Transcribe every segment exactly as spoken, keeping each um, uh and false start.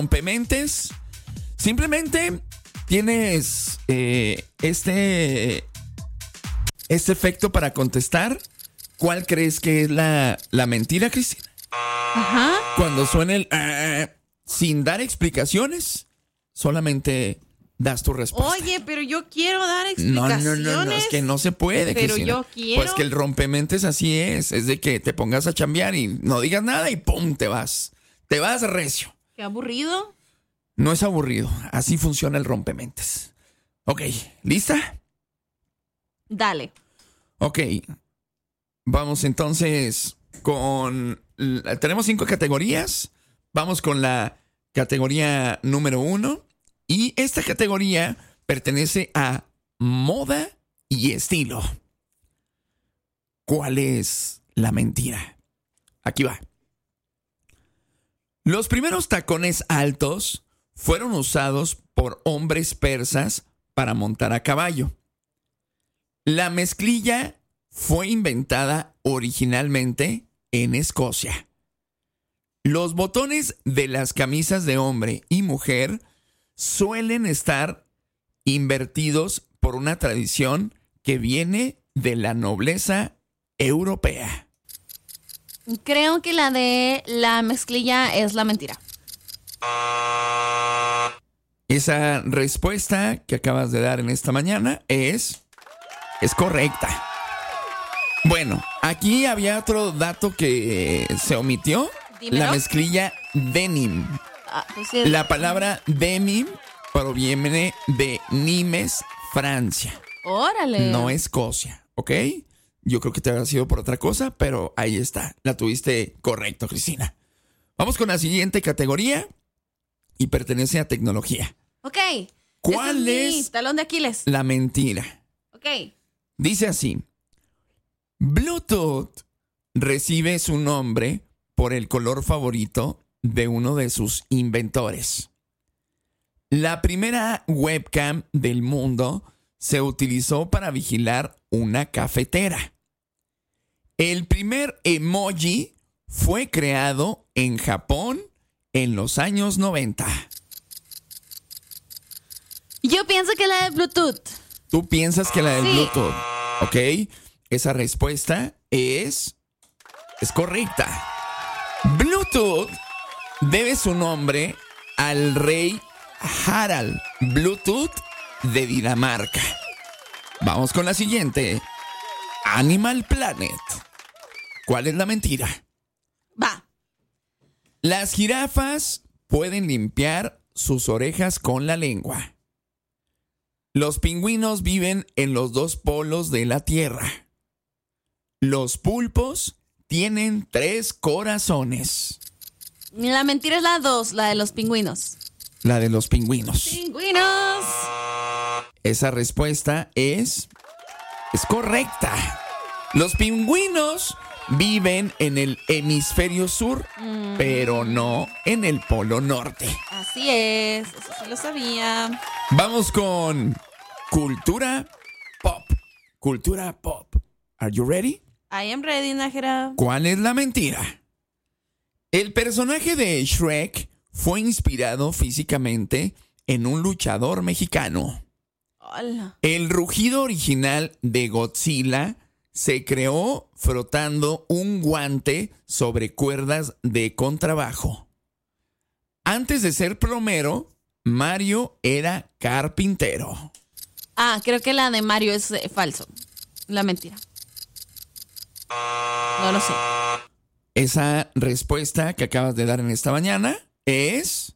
rompementes. Simplemente tienes eh, este, este efecto para contestar. ¿Cuál crees que es la, la mentira, Cristina? Ajá. Cuando suena el... Uh, sin dar explicaciones, solamente das tu respuesta. Oye, pero yo quiero dar No, explicaciones. no, no, no, es que no se puede, Pero Cristina. yo quiero. Pues que el rompementes así es. Es de que te pongas a chambear y no digas nada y ¡pum! Te vas. Te vas recio. Qué aburrido. No es aburrido. Así funciona el rompementes. Ok, ¿lista? Dale. Ok. Vamos entonces con... Tenemos cinco categorías. Vamos con la categoría número uno. Y esta categoría pertenece a moda y estilo. ¿Cuál es la mentira? Aquí va. Los primeros tacones altos fueron usados por hombres persas para montar a caballo. La mezclilla fue inventada originalmente en Escocia. Los botones de las camisas de hombre y mujer suelen estar invertidos por una tradición que viene de la nobleza europea. Creo que la de la mezclilla es la mentira. Esa respuesta que acabas de dar en esta mañana es, es correcta. Bueno, aquí había otro dato que se omitió. Dímelo. La mezclilla denim. Ah, pues sí. La palabra denim proviene de Nimes, Francia, Órale. no Escocia, ¿ok? Yo creo que te había sido por otra cosa, pero ahí está. La tuviste correcto, Cristina. Vamos con la siguiente categoría y pertenece a tecnología. Ok. ¿Cuál Este es es mi talón de Aquiles? la mentira? Ok. Dice así: Bluetooth recibe su nombre por el color favorito de uno de sus inventores. La primera webcam del mundo se utilizó para vigilar una cafetera. El primer emoji fue creado en Japón en los años noventa. Yo pienso que la de Bluetooth. Tú piensas que la del Sí. Bluetooth, ¿ok? Esa respuesta es, es correcta. Bluetooth debe su nombre al rey Harald Bluetooth de Dinamarca. Vamos con la siguiente. Animal Planet. ¿Cuál es la mentira? Va. Las jirafas pueden limpiar sus orejas con la lengua. Los pingüinos viven en los dos polos de la Tierra. Los pulpos tienen tres corazones. La mentira es la dos, la de los pingüinos. La de los pingüinos. ¡Pingüinos! Esa respuesta es, es correcta. Los pingüinos viven en el hemisferio sur, mm. pero no en el polo norte. Así es, eso sí lo sabía. Vamos con cultura pop. Cultura pop. Are you ready? I am ready, Nájera. ¿Cuál es la mentira? El personaje de Shrek fue inspirado físicamente en un luchador mexicano. Hola. El rugido original de Godzilla se creó frotando un guante sobre cuerdas de contrabajo. Antes de ser plomero, Mario era carpintero. Ah, creo que la de Mario es eh, falso. La mentira. No lo sé. Esa respuesta que acabas de dar en esta mañana es...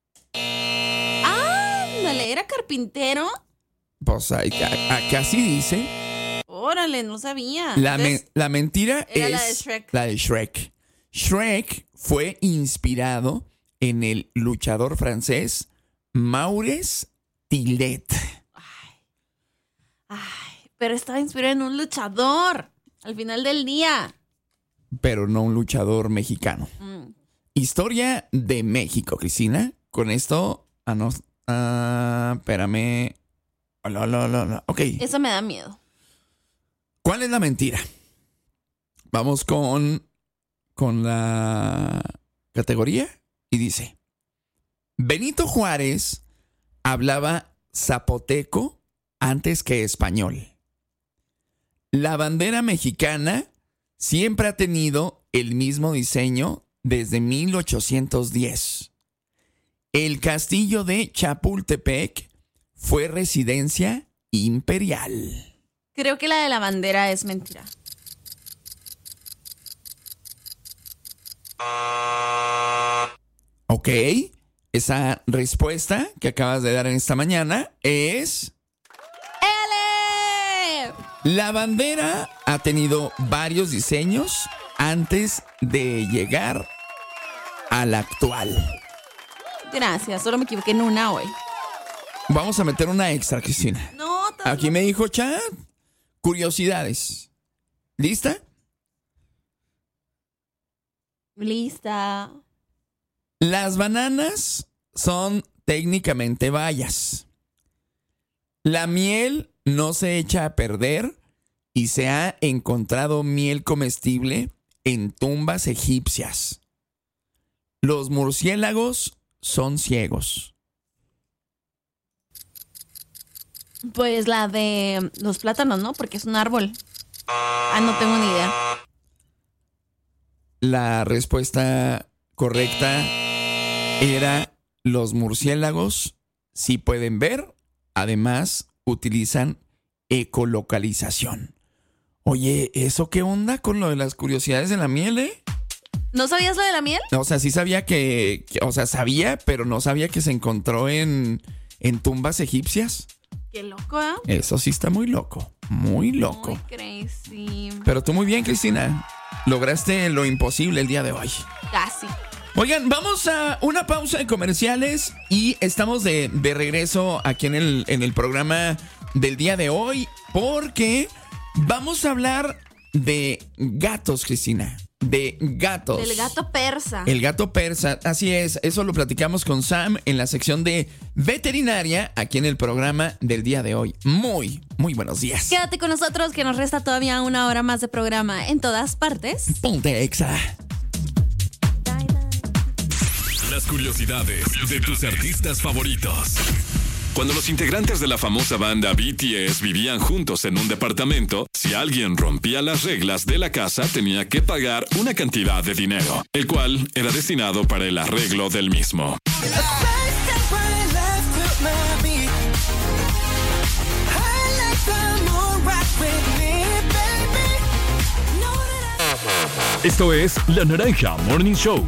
Ándale, ¿era carpintero? Pues acá, acá sí dice. Órale, no sabía. La, me, Entonces, la mentira era es la de Shrek. la de Shrek. Shrek fue inspirado en el luchador francés Maurice Tillet. Ay, ay, pero estaba inspirado en un luchador al final del día. Pero no un luchador mexicano. Mm. Historia de México, Cristina. Con esto, ah, no, ah, espérame. Hola, hola, hola, hola. Ok. Eso me da miedo. ¿Cuál es la mentira? Vamos con, con la categoría y dice: Benito Juárez hablaba zapoteco antes que español. La bandera mexicana siempre ha tenido el mismo diseño desde mil ochocientos diez. El castillo de Chapultepec fue residencia imperial. Creo que la de la bandera es mentira. Ok, esa respuesta que acabas de dar en esta mañana es... ¡Ele! La bandera ha tenido varios diseños antes de llegar al actual. Gracias, solo me equivoqué en una hoy. Vamos a meter una extra, Cristina. No, Aquí me dijo Chad, curiosidades. ¿Lista? Lista. Las bananas son técnicamente bayas. La miel no se echa a perder y se ha encontrado miel comestible en tumbas egipcias. Los murciélagos son ciegos. Pues la de los plátanos, ¿no? Porque es un árbol. Ah, no tengo ni idea. La respuesta correcta era los murciélagos sí pueden ver, además utilizan ecolocalización. Oye, ¿eso qué onda con lo de las curiosidades de la miel, eh? ¿No sabías lo de la miel? O sea, sí sabía que, que o sea, sabía, pero no sabía que se encontró en, en tumbas egipcias. Qué loco, ¿eh? Eso sí está muy loco, muy loco. Muy crazy. Pero tú muy bien, Cristina. Lograste lo imposible el día de hoy. Casi. Oigan, vamos a una pausa de comerciales y estamos de, de regreso aquí en el, en el programa del día de hoy porque vamos a hablar de gatos, Cristina. De gatos. Del gato persa. El gato persa, así es. Eso lo platicamos con Sam en la sección de veterinaria aquí en el programa del día de hoy. Muy, muy buenos días. Quédate con nosotros que nos resta todavía una hora más de programa en todas partes. Ponte Exa. Las curiosidades de tus artistas favoritos. Cuando los integrantes de la famosa banda B T S vivían juntos en un departamento, si alguien rompía las reglas de la casa, tenía que pagar una cantidad de dinero, el cual era destinado para el arreglo del mismo. Esto es La Naranja Morning Show.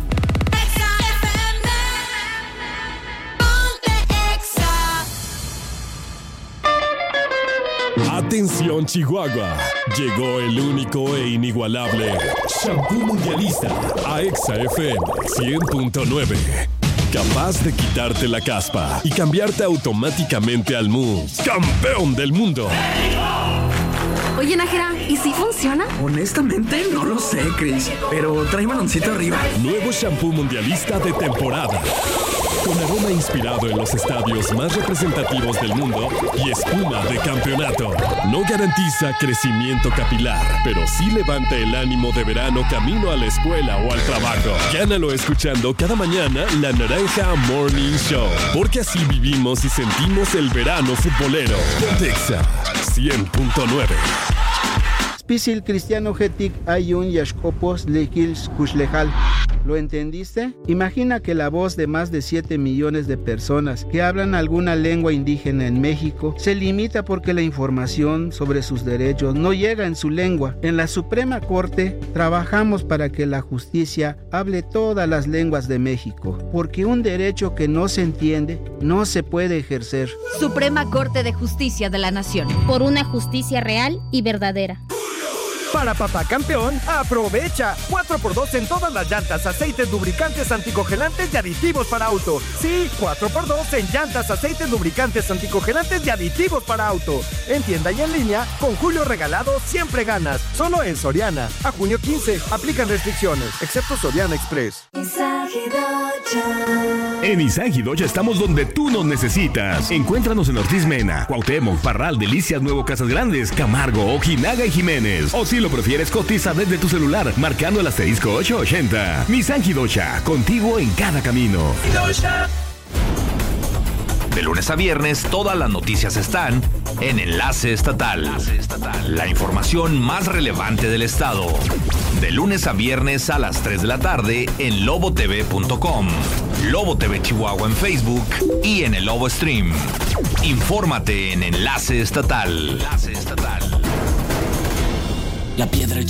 Atención Chihuahua, llegó el único e inigualable Shampoo Mundialista a Exa F M cien punto nueve. Capaz de quitarte la caspa y cambiarte automáticamente al mood campeón del mundo. Oye, Nájera, ¿y si funciona? Honestamente, no lo sé, Chris, pero trae baloncito arriba. Nuevo Shampoo Mundialista de temporada. Con aroma inspirado en los estadios más representativos del mundo y espuma de campeonato. No garantiza crecimiento capilar, pero sí levanta el ánimo de verano camino a la escuela o al trabajo. Gánalo escuchando cada mañana La Naranja Morning Show, porque así vivimos y sentimos el verano futbolero. Exa cien punto nueve. Spisil Cristiano Getik Ayun Yashkopos Lekils Kushlejal. ¿Lo entendiste? Imagina que la voz de más de siete millones de personas que hablan alguna lengua indígena en México se limita porque la información sobre sus derechos no llega en su lengua. En la Suprema Corte trabajamos para que la justicia hable todas las lenguas de México, porque un derecho que no se entiende no se puede ejercer. Suprema Corte de Justicia de la Nación. Por una justicia real y verdadera. Para papá campeón, aprovecha cuatro por dos en todas las llantas, aceites, lubricantes, anticongelantes y aditivos para auto. Sí, cuatro por dos en llantas, aceites, lubricantes, anticongelantes y aditivos para auto. En tienda y en línea, con Julio Regalado siempre ganas. Solo en Soriana. A junio quince, aplican restricciones, excepto Soriana Express. En Izagi Doya estamos donde tú nos necesitas. Encuéntranos en Ortiz Mena, Cuauhtémoc, Parral, Delicias, Nuevo Casas Grandes, Camargo, Ojinaga y Jiménez. O si lo prefieres, cotiza desde tu celular, marcando el asterisco ochocientos ochenta. Izagi Doya, contigo en cada camino. De lunes a viernes, todas las noticias están en Enlace Estatal. La información más relevante del estado. De lunes a viernes a las tres de la tarde en lobo t v punto com, Lobo T V Chihuahua en Facebook y en el Lobo Stream. Infórmate en Enlace Estatal. Enlace Estatal. La piedra